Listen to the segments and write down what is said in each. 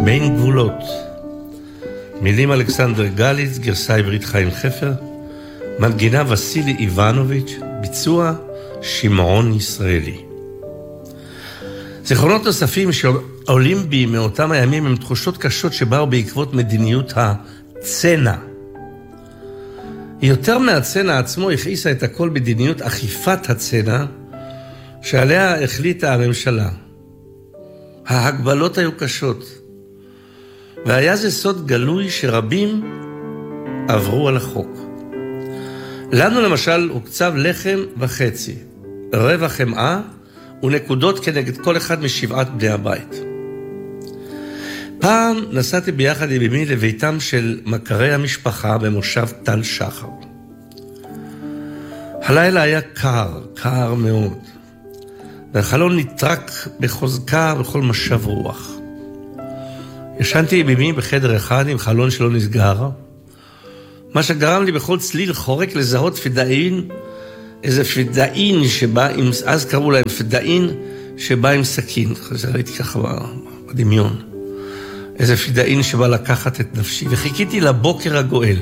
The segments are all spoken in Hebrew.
בין גבולות. מילים אלכסנדר גליץ, גרסה עברית חיים חפר, מנגינה וסילי איבנוביץ', ביצוע שמעון ישראלי. זיכרונות נוספים שעולים בי מאותם הימים הם תחושות קשות שבאו בעקבות מדיניות הצנע. יותר מהצנע עצמו הכעיסה את הכל מדיניות אכיפת הצנע שעליה החליטה הממשלה. ההגבלות היו קשות, והיה זה סוד גלוי שרבים עברו על החוק. לנו למשל הוקצב לחם וחצי, רבע חמאה ונקודות כנגד כל אחד משבעת בני הבית. פעם נסעתי ביחד עם אמי לביתם של מכרי המשפחה במושב תל שחר. הלילה היה קר מאוד. והחלון נטרק בחוזקה בכל משב רוח. ישנתי עם אמי בחדר אחד עם חלון שלא נסגר, מה שגרם לי בכל צליל חורק לזהות פדאין, איזה פדאין שבא עם, אז קראו להם פדאין שבא עם סכין, ראיתי ככה בדמיון, איזה פדאין שבא לקחת את נפשי, וחיכיתי לבוקר הגואל.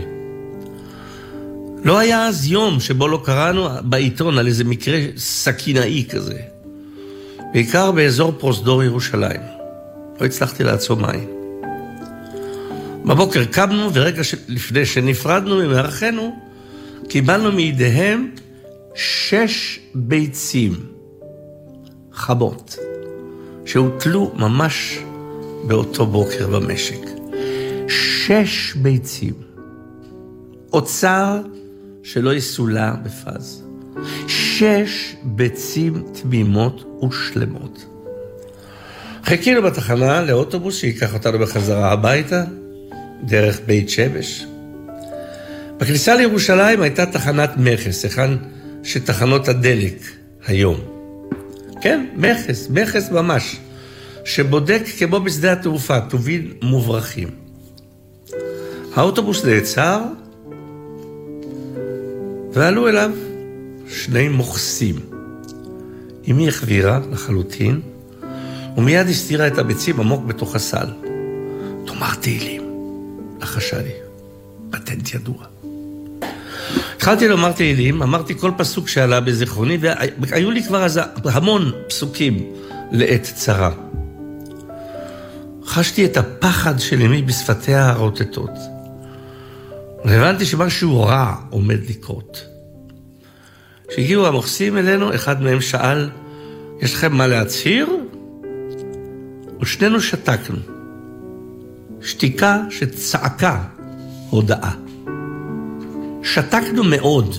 לא היה אז יום שבו לא קראנו בעיתון על איזה מקרה סכינאי כזה, בעיקר באזור פרוזדור ירושלים. לא הצלחתי לעצום עין. בבוקר קמנו, ורגע לפני שנפרדנו ממארחנו, קיבלנו מידיהם 6 ביצים חמות, שהוטלו ממש באותו בוקר במשק. 6 ביצים. אוצר שלא יסולה בפז. 6 ביצים תמימות ושלמות. חיכינו בתחנה לאוטובוס שיקח אותנו בחזרה הביתה, דרך בית שמש. בכניסה לירושלים הייתה תחנת מכס, אחד שתחנות הדלק היום. כן, מכס ממש, שבודק כמו בשדה התעופה, טובין מוברחים. האוטובוס נעצר, ועלו אליו 2 מוכסים. אמי החבירה לחלוטין, ומיד הסתירה את הביצים עמוק בתוך הסל. תאמר תהילים, לחשה לי, פטנט ידוע. התחלתי לומר תהילים, אמרתי כל פסוק שעלה בזיכרוני, והיו לי כבר אז המון פסוקים לעת צרה. חשתי את הפחד של אמי בשפתיה הרוטטות. והבנתי שמשהו רע עומד לקרות. כשהגיעו המוכסים אלינו, אחד מהם שאל, יש לכם מה להצהיר? ושנינו שתקנו. שתיקה שצעקה הודעה. שתקנו מאוד.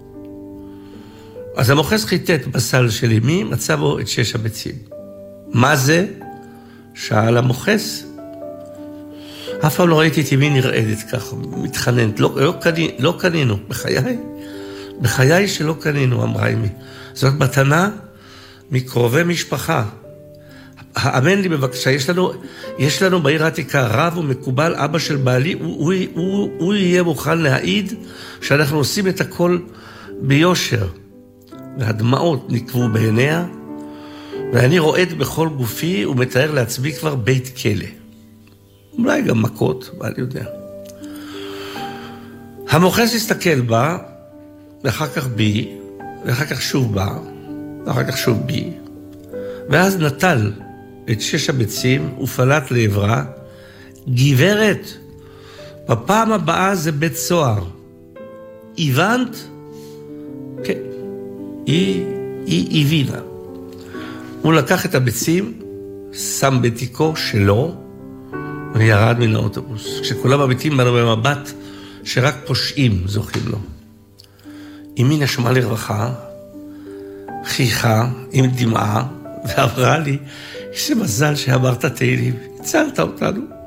אז המוכס חיטט בסל של אמי, מצא בו את 6 הביצים. מה זה? שאל המוכס. אף פעם לא ראיתי את אמי נרעדת ככה, מתחננת. לא קנינו, בחיי שלא קנינו, אמרה אמי. זאת מתנה מקרובי משפחה. האמן לי בבקשה, יש לנו בעיר העתיקה רב ומקובל, אבא של בעלי, הוא יהיה מוכן להעיד שאנחנו עושים את הכל ביושר. והדמעות נקבו בעיניה, ואני רועד בכל גופי ומתאר לעצמי כבר בית כלא. אולי גם מכות, מה אני יודע. המוכס הסתכל בה, ואחר כך בי, ואחר כך שוב בה, ואחר כך שוב בי, ואז נטל את 6 הביצים ופלט לעברה, גברת, בפעם הבאה זה בית סוהר. הבנת? כן, היא הבינה. הוא לקח את הביצים, שם בתיקו שלו, וירד מן האוטובוס. כשכולם הביטים בנו במבט שרק פושעים זוכים לו. אמי נשמה לרווחה, חייכה עם דמעה, ואמרה לי, איזה מזל שאמרת תהילים, הצלת אותנו.